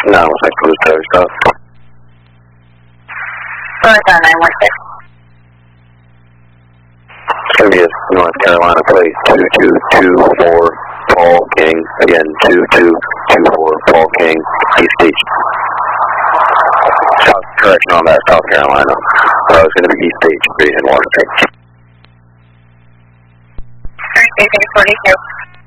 No, it's like Blue Tower stuff. North on 916. It's going to be a North Carolina plate, 2224 Paul King. Again, 2224 Paul King, East Beach. Correction on that, South Carolina. It's going to be East Beach, Region 1. Station 42.